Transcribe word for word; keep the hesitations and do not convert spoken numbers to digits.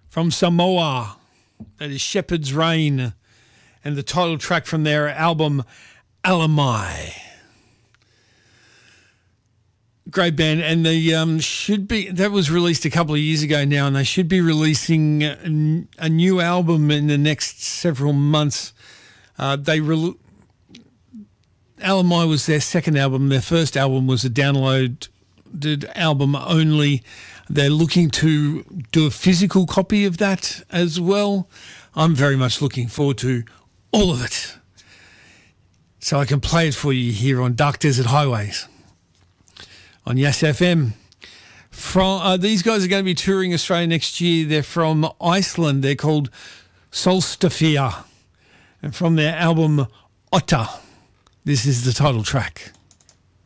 from Samoa. That is Shepherd's Reign, and the title track from their album Alamai. Great band, and they um, should be, that was released a couple of years ago now, and they should be releasing a, a new album in the next several months. Uh, they re- Alamai was their second album. Their first album was a downloaded album only. They're looking to do a physical copy of that as well. I'm very much looking forward to all of it, so I can play it for you here on Dark Desert Highways on Yes F M. From uh, these guys are going to be touring Australia next year. They're from Iceland. They're called Solstafir, and from their album Otta, this is the title track.